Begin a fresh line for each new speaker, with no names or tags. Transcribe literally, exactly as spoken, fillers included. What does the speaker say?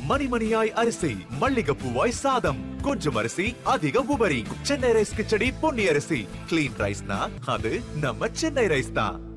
மணிமணியாய் அரிசி, மல்லிகைப்பூவாய் சாதம், கொஞ்சம் அரிசி அதிக உபரி. சென்னை ரைஸ் கிச்சடி பொன்னி அரிசி. கிளீன் ரைஸ்னா அது நம்ம சென்னை ரைஸ் தான்.